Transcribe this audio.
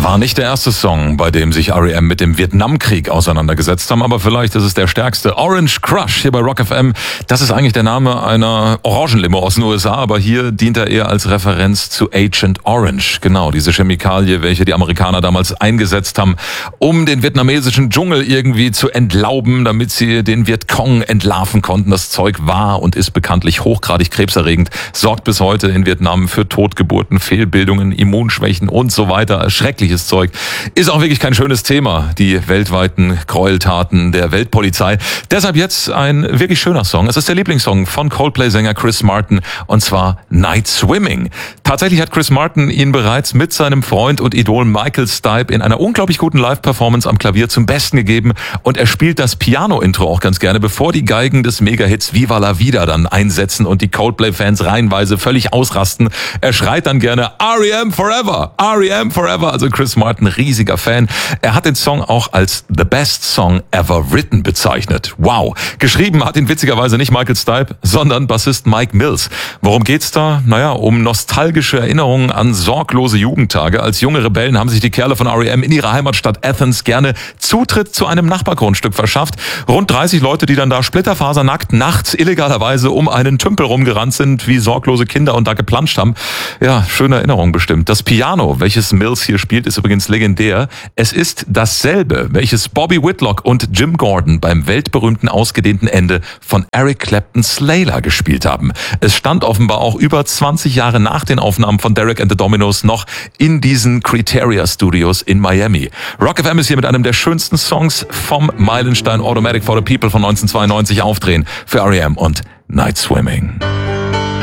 War nicht der erste Song, bei dem sich R.E.M. mit dem Vietnamkrieg auseinandergesetzt haben, aber vielleicht ist es der stärkste. Orange Crush hier bei Rock FM. Das ist eigentlich der Name einer Orangenlimo aus den USA, aber hier dient er eher als Referenz zu Agent Orange. Genau, diese Chemikalie, welche die Amerikaner damals eingesetzt haben, um den vietnamesischen Dschungel irgendwie zu entlauben, damit sie den Vietcong entlarven konnten. Das Zeug war und ist bekanntlich hochgradig krebserregend, sorgt bis heute in Vietnam für Totgeburten, Fehlbildungen, Immunschwächen und so weiter. Schreckliches Zeug. Ist auch wirklich kein schönes Thema, die weltweiten Gräueltaten der Weltpolizei. Deshalb jetzt ein wirklich schöner Song. Es ist der Lieblingssong von Coldplay-Sänger Chris Martin und zwar Night Swimming. Tatsächlich hat Chris Martin ihn bereits mit seinem Freund und Idol Michael Stipe in einer unglaublich guten Live-Performance am Klavier zum Besten gegeben und er spielt das Piano-Intro auch ganz gerne, bevor die Geigen des Mega-Hits Viva la Vida dann einsetzen und die Coldplay-Fans reihenweise völlig ausrasten. Er schreit dann gerne R.E.M. Forever! R.E.M. Forever! Also Chris Martin, riesiger Fan. Er hat den Song auch als The Best Song Ever Written bezeichnet. Wow. Geschrieben hat ihn witzigerweise nicht Michael Stipe, sondern Bassist Mike Mills. Worum geht's da? Naja, um nostalgische Erinnerungen an sorglose Jugendtage. Als junge Rebellen haben sich die Kerle von R.E.M. in ihrer Heimatstadt Athens gerne Zutritt zu einem Nachbargrundstück verschafft. Rund 30 Leute, die dann da splitterfasernackt nachts illegalerweise um einen Tümpel rumgerannt sind, wie sorglose Kinder und da geplanscht haben. Ja, schöne Erinnerung bestimmt. Das Piano, welches Mills hier spielt, ist übrigens legendär. Es ist dasselbe, welches Bobby Whitlock und Jim Gordon beim weltberühmten ausgedehnten Ende von Eric Claptons Layla gespielt haben. Es stand offenbar auch über 20 Jahre nach den Aufnahmen von Derek and the Dominos noch in diesen Criteria Studios in Miami. Rock FM ist hier mit einem der schönsten Songs vom Meilenstein Automatic for the People von 1992 aufdrehen für R.E.M. und Night Swimming.